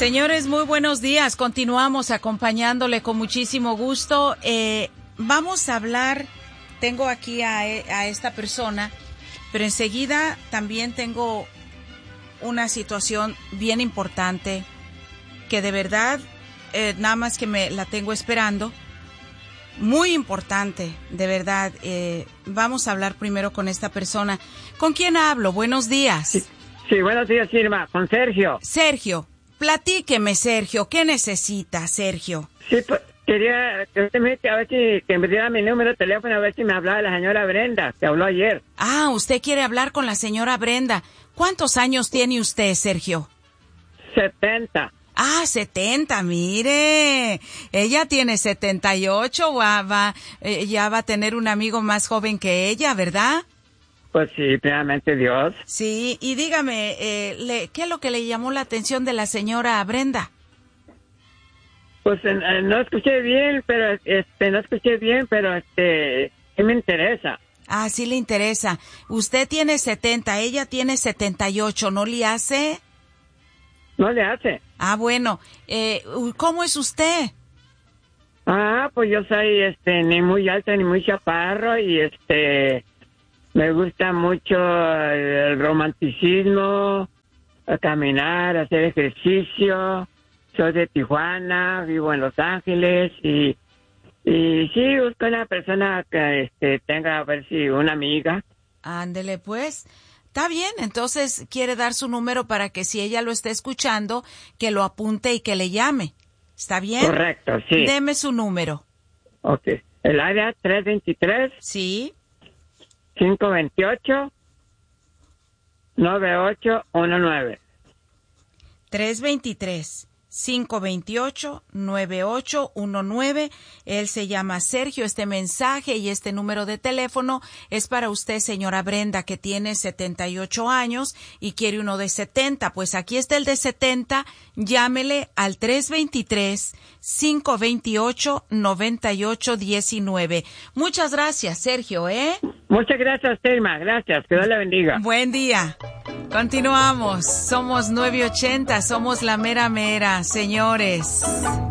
Señores, muy buenos días. Continuamos acompañándole con muchísimo gusto. Vamos a hablar, tengo aquí a esta persona, pero enseguida también tengo una situación bien importante que de verdad, nada más que me la tengo esperando. Muy importante, de verdad. Vamos a hablar primero con esta persona. ¿Con quién hablo? Buenos días. Sí, buenos días, Irma. Con Sergio. Sergio, platíqueme, Sergio. ¿Qué necesita, Sergio? Sí, pues, quería que usted me diga, a ver si que me diera mi número de teléfono, a ver si me hablaba la señora Brenda, que habló ayer. Ah, usted quiere hablar con la señora Brenda. ¿Cuántos años tiene usted, Sergio? 70. Ah, 70, mire. Ella tiene 78, ya va a tener un amigo más joven que ella, ¿verdad? Pues sí, primeramente Dios. Sí, y dígame, ¿qué es lo que le llamó la atención de la señora Brenda? Pues no escuché bien, pero sí me interesa. Ah, sí le interesa. Usted tiene 70, ella tiene 78, ¿no le hace? No le hace. Ah, bueno. ¿Cómo es usted? Ah, pues yo soy ni muy alto ni muy chaparro y me gusta mucho el romanticismo, caminar, hacer ejercicio. Soy de Tijuana, vivo en Los Ángeles y sí, busco una persona que tenga, a ver si una amiga. Ándele pues. Está bien, entonces quiere dar su número para que si ella lo está escuchando, que lo apunte y que le llame. ¿Está bien? Correcto, sí. Deme su número. Ok. El área 323. Sí. 528-9819. 323-528-9819. Él se llama Sergio. Este mensaje y este número de teléfono es para usted, señora Brenda, que tiene 78 años y quiere uno de 70. Pues aquí está el de 70. Llámele al 323-528-9819. Muchas gracias, Sergio, Muchas gracias, Telma. Gracias. Que Dios la bendiga. Buen día. Continuamos. Somos 980. Somos la mera mera, señores.